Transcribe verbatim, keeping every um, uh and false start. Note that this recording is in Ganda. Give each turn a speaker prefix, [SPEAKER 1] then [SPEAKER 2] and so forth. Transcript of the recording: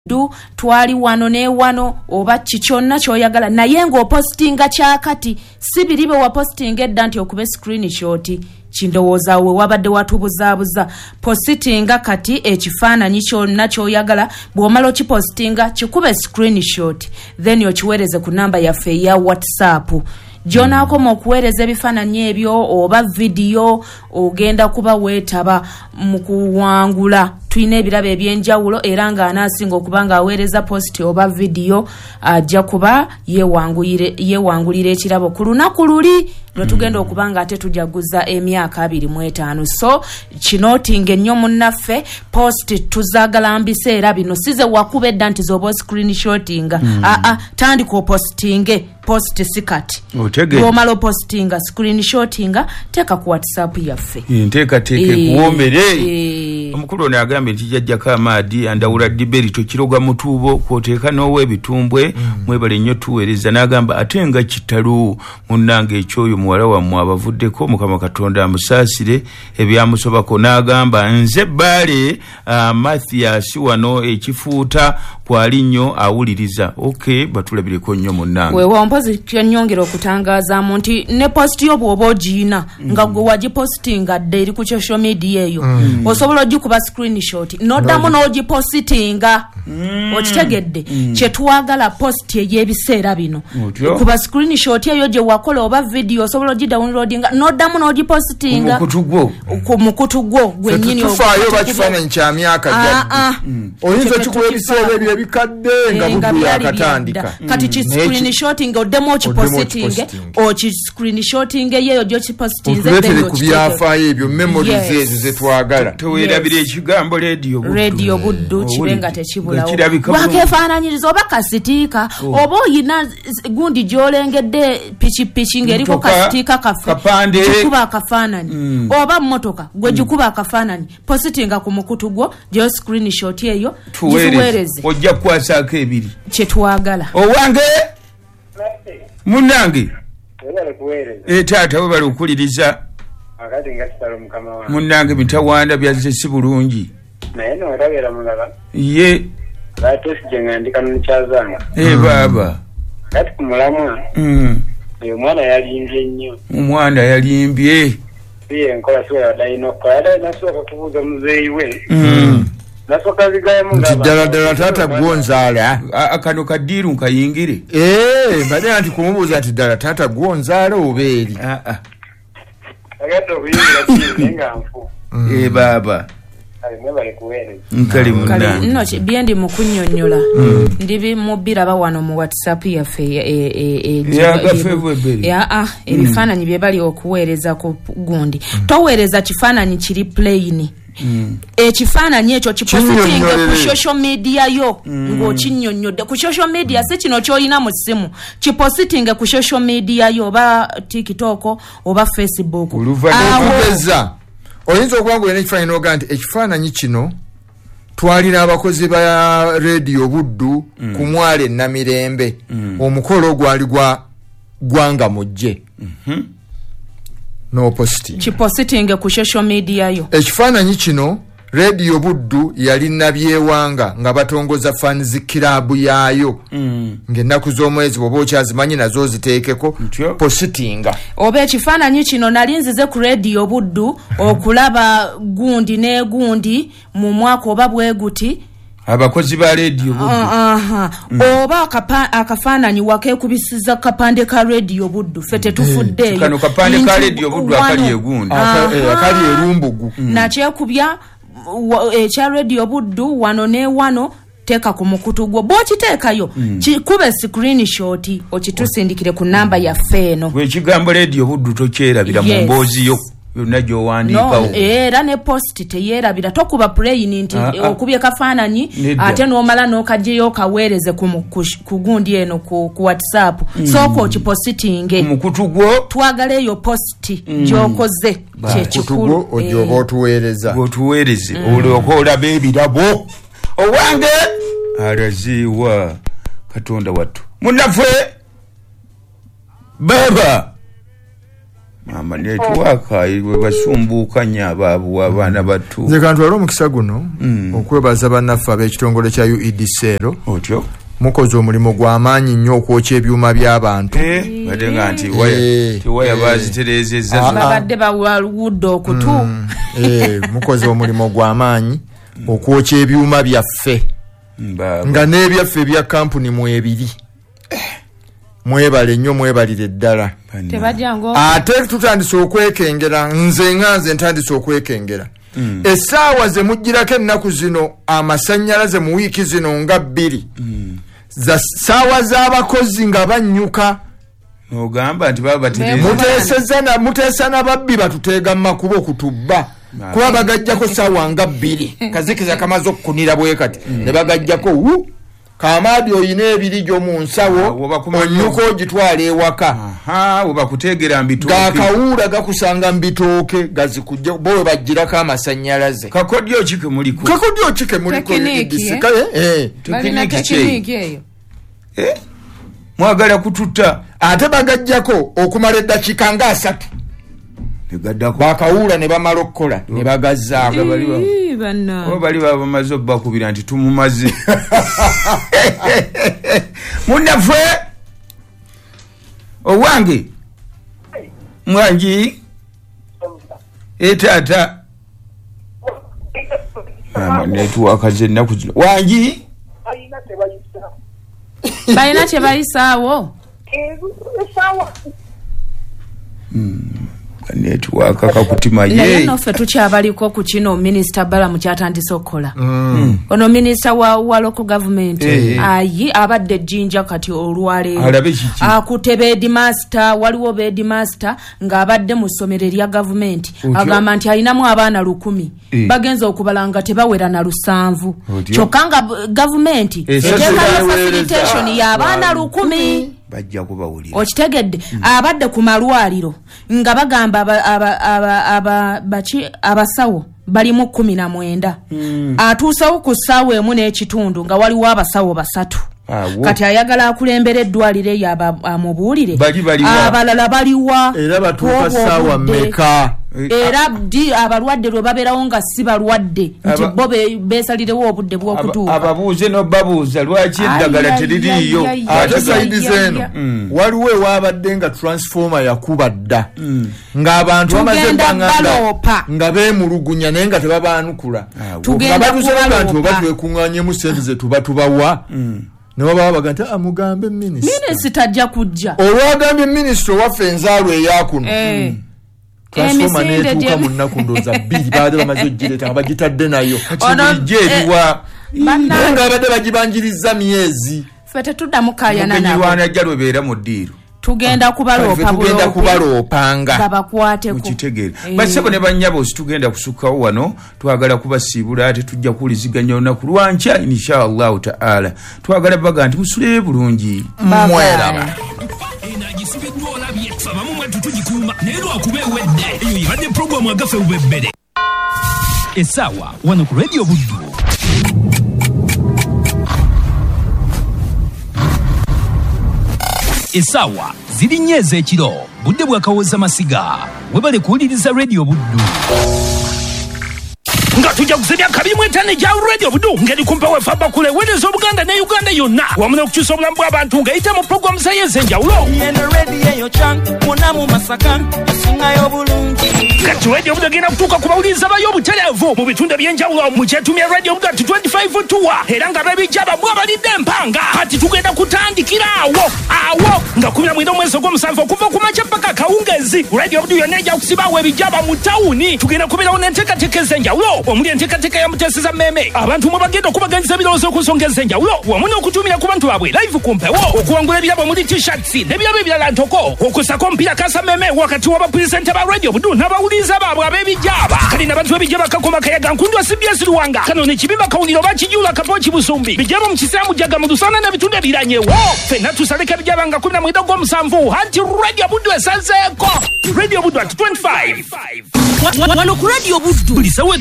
[SPEAKER 1] du twali wano ne wano oba chichonna choyagala naye ngo postinga kyakati sibiribe wa postinga edda nti okube screenshot chindowoza we wabadde watubuzaabuza postinga kati ekifaananyi kyonna choyagala bw'omala kipostinga kikube screenshot then okiweereze ku namba yaffe ya WhatsApp Jona ko mokuwereza ebifaananyi ebyo oba video ogenda kuba weetaba mu kuwangula tuyina ebirabe ebyenjawulo era nga anasinga okubanga aweereza post oba video ajja kuba yewangulire yewangulire ekirabo ku lunaku luli lwe tugenda okubanga ate tujaguza emyaka abiri mu etaano so kinotinga ennyo munnaffe post tuzagala mbiseera bino size wakuba edda nti zoba screenshotinga mm. a a tandika postinge post sikati omalo postinga screenshotinga teka ku WhatsApp yaffe
[SPEAKER 2] nteka teke kuombere omukulu ne agambe nti jajja kamadi andawula diberi to kiroga mutubo kwoteka nowe bitumbwe mm. mwebale nnyo tuweereza n'agamba atenga kitalu munnange ekyoyo muwala wa mwabavuddeko mukama katonda amusaasire ebyamusobako n'agamba nze bale uh, Mathias wano ekifuuta kwali nnyo awuliriza okay batulabireko nnyo munnange
[SPEAKER 1] wewe ompozi kyanyongera okutangaza mu nti ne post yo bwoba ogina mm. nga gwe wagipostinga dde eri ku social media eyo mm. osobola ogikuba screenshot noddamu no n'ogipostinga mm. okitegedde mm. kyetwagala post ey'ebiseera bino kuba screenshot eyo gye wakola oba video osobola ogidownloadinga noddamu n'ogipostinga ku mukutu gwo gwennyini
[SPEAKER 3] tufaayo bakifaananyi kya myaka gyaddi oyinza okikuba ebiseera ebyo ebikadde nga buddu yakatandika
[SPEAKER 1] kati ki screenshotting oddemu okipostinge oki screenshotting eyo gy'okipostinze
[SPEAKER 3] otuleetere ku byafaayo ebyo memories ezo ze twagala
[SPEAKER 2] teweerabira ekigambo radio buddu
[SPEAKER 1] radio buddu kibenga tekibulawo wakefaananyiriza oba kasitiika oba oyina gundi gy'olengedde pikipiki ng'eriko kasitiika kaffe gikuba akafaananyi oba mmotoka gwe gikuba akafaananyi postinga ku mukutu gwo gyo screenshot eyo giweereze
[SPEAKER 2] ojja kukwasaako ebiri
[SPEAKER 1] kyetwagala
[SPEAKER 2] owange munnange e taata we bali okuwuliriza munnange mitawaanda byazze si bulungi
[SPEAKER 4] naye noolabira mulaba
[SPEAKER 2] ye
[SPEAKER 4] batosije ngandika nomukyazanga
[SPEAKER 2] e baaba
[SPEAKER 4] kati ku mulamwa oyo omwana yalimbye nnyo
[SPEAKER 2] omwana yalimbye
[SPEAKER 4] ye enkola siwe yadayina okukola yadayina nasooka kubuuza muzeeyi we nasooka zigayemu
[SPEAKER 3] nti ddala ddala taata gwonzaala
[SPEAKER 2] akano kadiiru nkayingire
[SPEAKER 3] ee badde nti kumubuuza nti ddala taata gwonzaala oba eri
[SPEAKER 4] agadde okuyingira kiine nga nfu
[SPEAKER 2] e baaba
[SPEAKER 1] nkali munange nno byendi mukunnyonnyola ndibi mubiraba wano mu WhatsApp yaffe ya ebifaananyi bye bali okuweereza ku gundi toweereza kifaananyi kiri plain ekifaananyi ekyo kipositinge ku social media yo ng'okinnyonnyodde ku social media si kino ky'olina mu ssimu kipositinge ku social media yo oba TikTok oba Facebook
[SPEAKER 3] oluvanyuma oyinza okuwangula n'ekifaananyi n'ogaa nti ekifaananyi kino twalira abakozi ba radio buddu mm. ku mwale Namirembe mm. omukolo gwali gwa gwanga mujje mm-hmm. no posting
[SPEAKER 1] kipositinge ku social media yo
[SPEAKER 3] ekifaananyi kino radio buddu yali nabyewanga nga batongoza fans club yaayo mm. ng'ennaku z'omwezi bwoba okyazimanyi nazo ziteekeko positinga
[SPEAKER 1] oba ekifaananyi kino nali nzize ku radio buddu okulaba gundi ne gundi mu mwaka oba bwe guti
[SPEAKER 2] abakozi ba radio buddu
[SPEAKER 1] aha mm. oba akafaananyi wakeekubisiza kapande ka radio buddu ffe tetufudde eyo
[SPEAKER 2] kano kapande ka radio buddu akali egundi
[SPEAKER 3] akali erumbugu
[SPEAKER 1] mm. nakyekubya ekya radio buddu wano ne wano teka ku mukutu gwo bw'okiteekayo mm. kikube screenshot okitusindikire ku namba yaffe eno
[SPEAKER 2] bwekigambo radio buddu tokyerabira yes. mu mboozi yo yonna gy'owandiikawo
[SPEAKER 1] no, era ne post teyeerabira tokuba plain nti ah, ah. okubye kafaananyi ate n'omala n'okagyeyo okaweereze ku, ku, ku gundi eno ku, ku WhatsApp mm. sooka okipositinge
[SPEAKER 2] mukutu gwo
[SPEAKER 1] twagala eyo posti mm. gy'okoze
[SPEAKER 3] kyekikulu ogyoba otuweereza
[SPEAKER 2] otuweereze mm. olyoka olaba ebirabo owange alaziwa katonda wattu munnaffe baba mama netwaka iwe basumbuka nyababu abana batu
[SPEAKER 3] nze kantu alo mukisa guno mm. okwebaza bannaffe ab'ekitongole kya U E D C ero
[SPEAKER 2] otyo
[SPEAKER 3] mukoze omulimu gw'amaanyi nnyo okwokya ebyuma by'abantu
[SPEAKER 2] eh badenga nti waya tiwaya baziterezeza
[SPEAKER 1] babadde bawaludde okutu mm.
[SPEAKER 3] eh mukoze omulimu gw'amaanyi okwokya ebyuma byaffe nga n'ebyaffe bya kampuni mu ebiri mwebale nnyo mwebalire ddala ate tutandise okwekengera nze nga nze ntandise okwekengera mm. essaawa ze mugirako ennaku zino amasannyalaze mu wiiki zino nga bbiri mm. za ssaawa z'abakozi nga bannyuka
[SPEAKER 2] ogamba nti baba
[SPEAKER 3] bateeseza muteesa n'ababbi batuteega mu makubo okutubba kuba bagajjako ssaawa nga bbiri kazikiza kamaze okukunira bwe kati mm. ne bagajjako wu Kamadi oyina ebiri gyo mu nsawo onyuko ogitwala ewaka
[SPEAKER 2] aha obakuteegera mbitooke
[SPEAKER 3] gakawuula gakusanga mbitooke gazikujja bo bajjirako amasannyalaze
[SPEAKER 2] kakodyo kike muliko
[SPEAKER 3] kakodyo kike muliko
[SPEAKER 1] disika
[SPEAKER 3] eh
[SPEAKER 1] tekiniki eyo
[SPEAKER 2] eh mwagala kututa
[SPEAKER 3] ate bagajjako okumala eddakiika nga asatu
[SPEAKER 2] negaddako
[SPEAKER 3] bakawuula ne bamala okukola ne bagazzaako
[SPEAKER 2] oba bali bamaze obbakubira nti tumumaze munnaffe owange mwangi etaata netuwakaze ennaku zino wangi
[SPEAKER 1] balina kye bayisaawo
[SPEAKER 2] netwaka kakutima ye
[SPEAKER 1] naye noffe tukyabaliko ku kino minisita Balamu kyatandise okukola mm. ono minisita wa, wa local government hey, ayi hey. abadde jinja kati olwaleero akute bedmaster waliwo bedmaster ng'abadde mu ssomero erya gavumenti agamba nti alinamu abaana lukumi hey. bagenza okubalanga tebawera na lusanvu kyokka nga gavumenti
[SPEAKER 2] hey,
[SPEAKER 1] eteekayo facilitation y'abaana lukumi
[SPEAKER 2] bajja kubawulira
[SPEAKER 1] okitegedde mm. abadde ku malwaliro nga bagamba aba, aba, aba, aba, bachi, abasawo balimu kumi na mwenda mm. atuusawo ku ssaawa emu n'ekitundu nga waliwo abasawo basatu ah, kati ayagala akulembera eddwaliro eyo amubuulire abalala baliwa
[SPEAKER 3] era batuuka ssaawa mmeka
[SPEAKER 1] era di abalwadde lwe babeerawo nga si balwadde nti bo beesalirewo obudde bw'okutuuka
[SPEAKER 2] ababuuze n'obabuuza lwaki eddagala teririiyo
[SPEAKER 3] ate saidi zeeno waliwo ewaabadde nga transformer yakuba dda ng'abantu bamaze ebbanga nga beemulugunya naye nga tebabaanukula nga batusebaga nti oba twekuŋŋaanyemu sente ze tuba tubawa ne baba baga nti amugambe minisita
[SPEAKER 1] minisita ajja kujja
[SPEAKER 3] olwagambye minisita owaffe enzaalwa eyaakuno transforma netuuka mu nnaku ndooza bbiri baade bamaze ogireta nga bagitadde nayo
[SPEAKER 2] bulijjo eriwa
[SPEAKER 3] naye nga babadde bagibanjiriza myezi
[SPEAKER 1] ffe tetuddamu kaayana nabo
[SPEAKER 2] ajja lwebeera mu ddiiro
[SPEAKER 1] tugenda kubaloopa
[SPEAKER 3] tugenda kubaloopanga
[SPEAKER 1] babakwateko
[SPEAKER 2] mukitegeere basebo ne bannyabo situgenda kusukkawo wano twagala kubasiibula ate tujja kuwuliziganya olunaku lwankya inshallahu taala twagala baga nti musule bulungi
[SPEAKER 3] mweraba
[SPEAKER 5] enagisibiddwa olabye abamu mwettu tugikuuma naye lwakuba ewedde eyo yibadde puroguramu agaffe bubebbere essaawa wano ku radio buddu essaawa ziri nnyo ez'ekiro budde bwakawooza masiga webale kuwuliriza radio buddu nga tujja kusebya kabiri mu etaano egya radio buddu ngeri kumpa wefa bakule weereza obuganda ne uganda yonna wamu n'okukyusa obulamu bw'abantu ng'eyita mu puroguramu zayo ez'enjawulo kati radio buddu egenda kutuuka ku bawuliriza bayo obutereevu mu bitundu eby'enjawulo mu kyetumya radio buddu ati twenty-five tuwa era nga babijjaba bwabalidde empanga kati tugenda kutandikira awo awo nga kumi na mwenda omwezi ogw'omusanvu okuva ku makya paka kawungezi radio buddu yonna ejja kusibaawo ebijjaba mu tawuni tugenda kubeerawo n'enteekateeka ez'enjawulo omuli enteekateeka ya muteeseza mmeme abantu mwe bagenda okubaganyiza ebirowoozo ku nsonga ez'enjawulo wamu n'okutumira ku bantu baabwe live ku mpewo okuwangula ebirabo omuli t-shirts n'ebirabo ebirala ntoko okusako omupiira kasa mmeme wakati w'abapulisente ba radio buddu n'abawuliriza baabwe ab'ebijjaba kali n'abantu b'ebijjaba kakoma kayaga nkundwa C B S Luwanga kano n'ekibiba kawuliro bakijula kapooki busumbi bijjaba mu kisaamu jaga mu lusana n'ebitundu ebiranyewo ffenna tusaleka ebijjaba nga kumi na mwenda ogw'omusanvu anti radio buddu esazeeko radio buddu ati twenty-five wano ku radio buddu